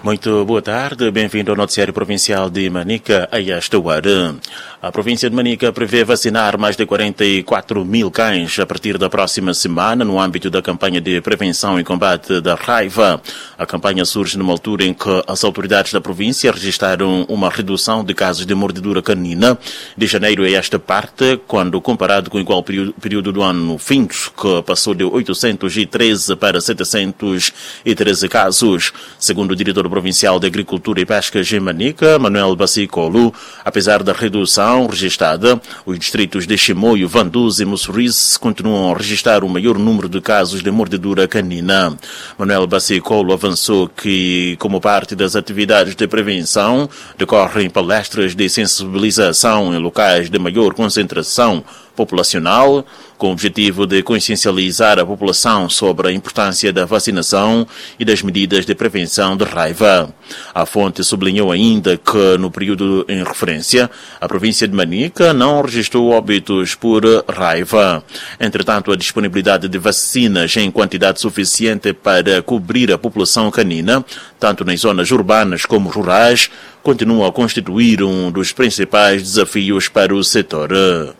Muito boa tarde, bem-vindo ao noticiário provincial de Manica, a esta hora. A província de Manica prevê vacinar mais de 44 mil cães a partir da próxima semana no âmbito da campanha de prevenção e combate da raiva. A campanha surge numa altura em que as autoridades da província registraram uma redução de casos de mordedura canina de janeiro a esta parte, quando comparado com o igual período do ano fim, que passou de 813 para 713 casos. Segundo o diretor provincial de Agricultura e Pesca em Manica, Manuel Bacicolo, apesar da redução registrada, os distritos de Chimoio, Vanduz e Mussurize continuam a registrar o maior número de casos de mordedura canina. Manuel Bacicolo avançou que, como parte das atividades de prevenção, decorrem palestras de sensibilização em locais de maior concentração populacional, com o objetivo de consciencializar a população sobre a importância da vacinação e das medidas de prevenção de raiva. A fonte sublinhou ainda que, no período em referência, a província de Manica não registrou óbitos por raiva. Entretanto, a disponibilidade de vacinas em quantidade suficiente para cobrir a população canina, tanto nas zonas urbanas como rurais, continua a constituir um dos principais desafios para o setor.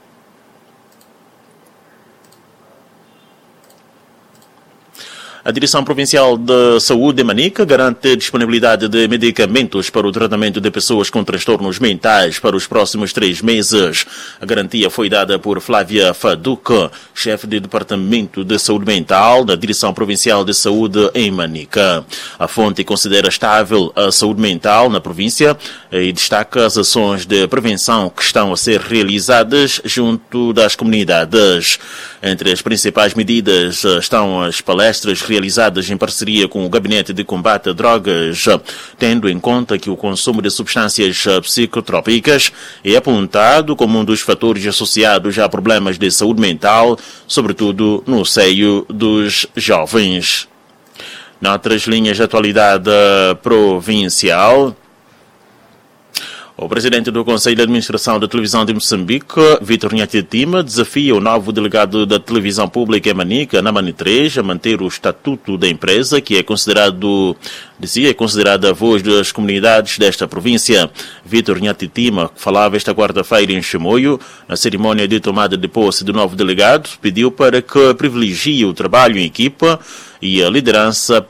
A Direção Provincial de Saúde de Manica garante disponibilidade de medicamentos para o tratamento de pessoas com transtornos mentais para os próximos 3 meses. A garantia foi dada por Flávia Faduca, chefe de Departamento de Saúde Mental da Direção Provincial de Saúde em Manica. A fonte considera estável a saúde mental na província e destaca as ações de prevenção que estão a ser realizadas junto das comunidades. Entre as principais medidas estão as palestras realizadas em parceria com o Gabinete de Combate a Drogas, tendo em conta que o consumo de substâncias psicotrópicas é apontado como um dos fatores associados a problemas de saúde mental, sobretudo no seio dos jovens. Noutras linhas de atualidade provincial, o presidente do Conselho de Administração da Televisão de Moçambique, Vítor Nhaquitima, desafia o novo delegado da televisão pública em Manica, Namani 3, a manter o estatuto da empresa, que é considerada a voz das comunidades desta província. Vítor Nhaquitima, que falava esta quarta-feira em Chimoio, na cerimónia de tomada de posse do novo delegado, pediu para que privilegie o trabalho em equipa e a liderança